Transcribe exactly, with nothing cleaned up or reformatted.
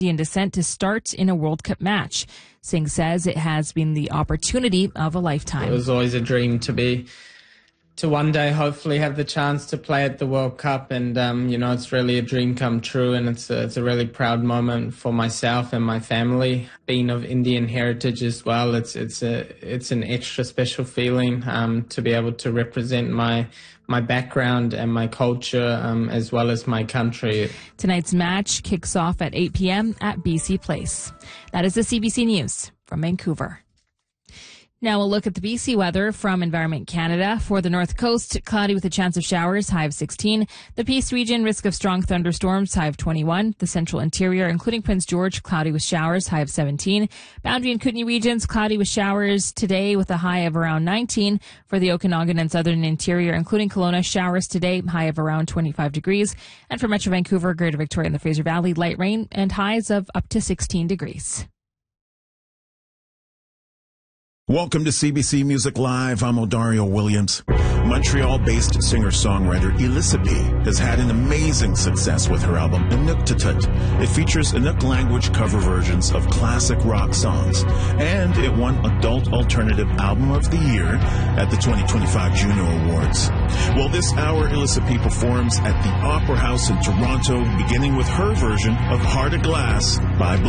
Indian descent to start in a World Cup match. Singh says it has been the opportunity of a lifetime. It was always a dream to be, to one day hopefully have the chance to play at the World Cup, and um, you know, it's really a dream come true, and it's a, it's a really proud moment for myself and my family. Being of Indian heritage as well, it's it's a it's an extra special feeling um, to be able to represent my my background and my culture um, as well as my country. Tonight's match kicks off at eight p.m. at B C Place. That is the C B C News from Vancouver. Now we'll look at the B C weather from Environment Canada. For the North Coast, cloudy with a chance of showers, high of sixteen. The Peace region, risk of strong thunderstorms, high of twenty-one. The Central Interior, including Prince George, cloudy with showers, high of seventeen. Boundary and Kootenay regions, cloudy with showers today with a high of around nineteen. For the Okanagan and Southern Interior, including Kelowna, showers today, high of around twenty-five degrees. And for Metro Vancouver, Greater Victoria and the Fraser Valley, light rain and highs of up to sixteen degrees. Welcome to C B C Music Live. I'm Odario Williams. Montreal-based singer-songwriter Elissa B has had an amazing success with her album Inuktitut. It features Inuk language cover versions of classic rock songs, and it won Adult Alternative Album of the Year at the twenty twenty-five Juno Awards. Well, this hour, Elissa B performs at the Opera House in Toronto, beginning with her version of Heart of Glass by